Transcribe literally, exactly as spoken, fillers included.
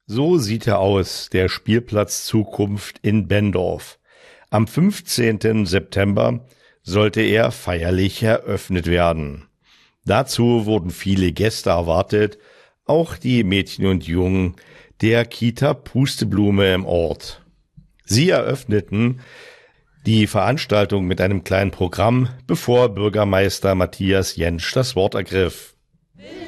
So sieht er aus, der Spielplatz Zukunft in Bendorf. Am fünfzehnten September sollte er feierlich eröffnet werden. Dazu wurden viele Gäste erwartet, auch die Mädchen und Jungen der Kita Pusteblume im Ort. Sie eröffneten die Veranstaltung mit einem kleinen Programm, bevor Bürgermeister Matthias Jentsch das Wort ergriff.